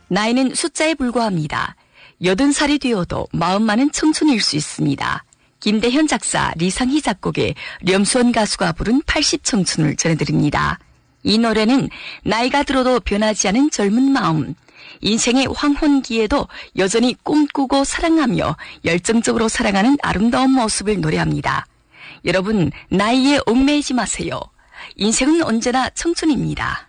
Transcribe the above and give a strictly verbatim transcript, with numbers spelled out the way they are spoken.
나이는 숫자에 불과합니다. 여든 살이 되어도 마음만은 청춘일 수 있습니다. 김대현 작사, 리상희 작곡의 렴수원 가수가 부른 팔십 청춘을 전해드립니다. 이 노래는 나이가 들어도 변하지 않은 젊은 마음, 인생의 황혼기에도 여전히 꿈꾸고 사랑하며 열정적으로 살아가는 아름다운 모습을 노래합니다. 여러분, 나이에 얽매이지 마세요. 인생은 언제나 청춘입니다.